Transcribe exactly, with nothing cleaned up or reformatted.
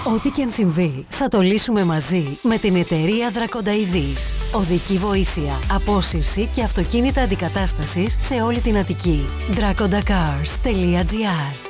Ό,τι και αν συμβεί, θα το λύσουμε μαζί με την εταιρεία Δρακονταειδής. Οδική βοήθεια, απόσυρση και αυτοκίνητα αντικατάστασης σε όλη την Αττική. Draconda Cars τελεία gr